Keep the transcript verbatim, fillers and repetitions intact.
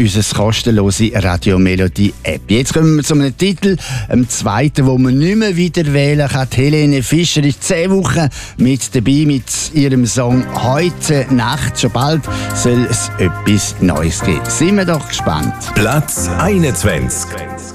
unser kostenlose Radio Melodie App. Jetzt kommen wir zu einem Titel, einem zweiten, wo man nicht mehr wieder wählen kann. Helene Fischer ist zehn Wochen mit dabei mit ihrem Song «Heute Nacht». Schon bald soll es etwas Neues geben. Sind wir doch gespannt. Platz einundzwanzig.